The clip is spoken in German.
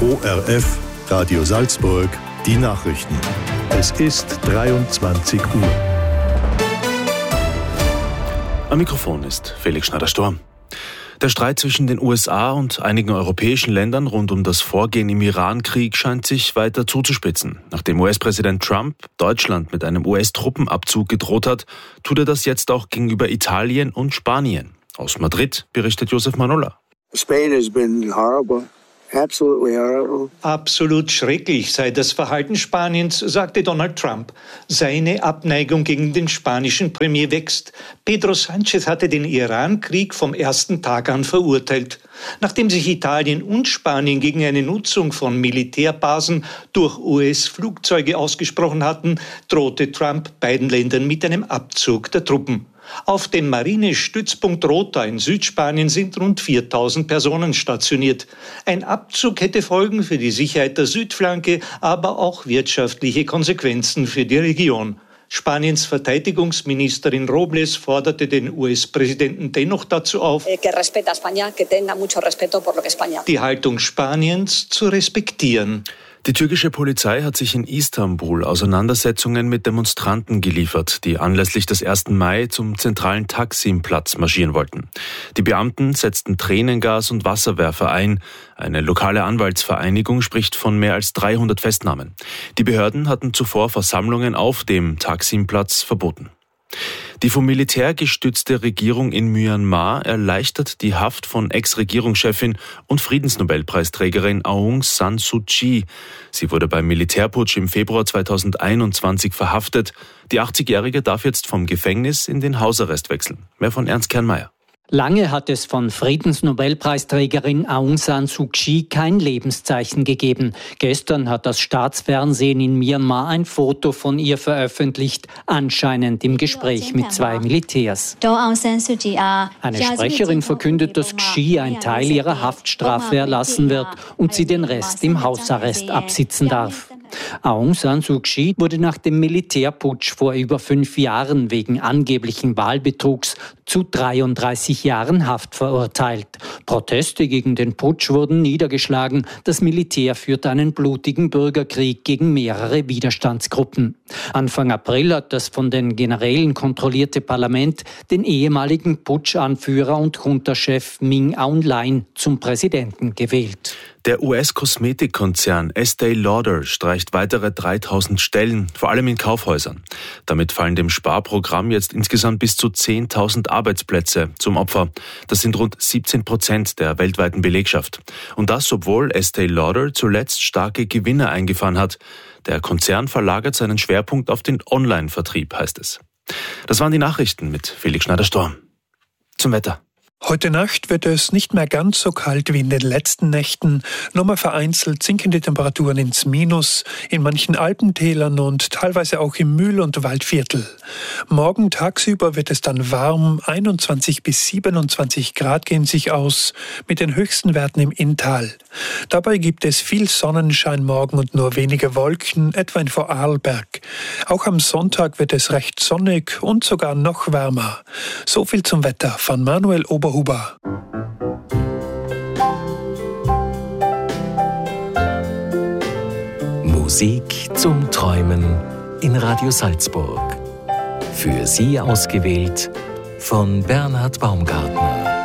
ORF Radio Salzburg, die Nachrichten. Es ist 23 Uhr. Am Mikrofon ist Felix Schneider-Storm. Der Streit zwischen den USA und einigen europäischen Ländern rund um das Vorgehen im Iran-Krieg scheint sich weiter zuzuspitzen. Nachdem US-Präsident Trump Deutschland mit einem US-Truppenabzug gedroht hat, tut er das jetzt auch gegenüber Italien und Spanien. Aus Madrid berichtet Josef Manola. Spain has been horrible. Absolutely horrible. Absolut schrecklich sei das Verhalten Spaniens, sagte Donald Trump. Seine Abneigung gegen den spanischen Premier wächst. Pedro Sánchez hatte den Iran-Krieg vom ersten Tag an verurteilt. Nachdem sich Italien und Spanien gegen eine Nutzung von Militärbasen durch US-Flugzeuge ausgesprochen hatten, drohte Trump beiden Ländern mit einem Abzug der Truppen. Auf dem Marinestützpunkt Rota in Südspanien sind rund 4.000 Personen stationiert. Ein Abzug hätte Folgen für die Sicherheit der Südflanke, aber auch wirtschaftliche Konsequenzen für die Region. Spaniens Verteidigungsministerin Robles forderte den US-Präsidenten dennoch dazu auf, die Haltung Spaniens zu respektieren. Die türkische Polizei hat sich in Istanbul Auseinandersetzungen mit Demonstranten geliefert, die anlässlich des 1. Mai zum zentralen Taksim-Platz marschieren wollten. Die Beamten setzten Tränengas und Wasserwerfer ein. Eine lokale Anwaltsvereinigung spricht von mehr als 300 Festnahmen. Die Behörden hatten zuvor Versammlungen auf dem Taksim-Platz verboten. Die vom Militär gestützte Regierung in Myanmar erleichtert die Haft von Ex-Regierungschefin und Friedensnobelpreisträgerin Aung San Suu Kyi. Sie wurde beim Militärputsch im Februar 2021 verhaftet. Die 80-Jährige darf jetzt vom Gefängnis in den Hausarrest wechseln. Mehr von Ernst Kernmeier. Lange hat es von Friedensnobelpreisträgerin Aung San Suu Kyi kein Lebenszeichen gegeben. Gestern hat das Staatsfernsehen in Myanmar ein Foto von ihr veröffentlicht, anscheinend im Gespräch mit 2 Militärs. Eine Sprecherin verkündet, dass Kyi ein Teil ihrer Haftstrafe erlassen wird und sie den Rest im Hausarrest absitzen darf. Aung San Suu Kyi wurde nach dem Militärputsch vor über 5 Jahren wegen angeblichen Wahlbetrugs zu 33 Jahren Haft verurteilt. Proteste gegen den Putsch wurden niedergeschlagen. Das Militär führte einen blutigen Bürgerkrieg gegen mehrere Widerstandsgruppen. Anfang April hat das von den Generälen kontrollierte Parlament den ehemaligen Putschanführer und Junta-Chef Min Aung Hlaing zum Präsidenten gewählt. Der US-Kosmetikkonzern Estée Lauder streicht weitere 3.000 Stellen, vor allem in Kaufhäusern. Damit fallen dem Sparprogramm jetzt insgesamt bis zu 10.000 Arbeitsplätze zum Opfer. Das sind rund 17% der weltweiten Belegschaft. Und das, obwohl Estée Lauder zuletzt starke Gewinne eingefahren hat. Der Konzern verlagert seinen Schwerpunkt auf den Online-Vertrieb, heißt es. Das waren die Nachrichten mit Felix Schneider-Storm. Zum Wetter. Heute Nacht wird es nicht mehr ganz so kalt wie in den letzten Nächten. Nur mal vereinzelt sinken die Temperaturen ins Minus, in manchen Alpentälern und teilweise auch im Mühl- und Waldviertel. Morgen tagsüber wird es dann warm, 21 bis 27 Grad gehen sich aus, mit den höchsten Werten im Inntal. Dabei gibt es viel Sonnenschein morgen und nur wenige Wolken, etwa in Vorarlberg. Auch am Sonntag wird es recht sonnig und sogar noch wärmer. So viel zum Wetter von Manuel Oberhuber. Musik zum Träumen in Radio Salzburg. Für Sie ausgewählt von Bernhard Baumgartner.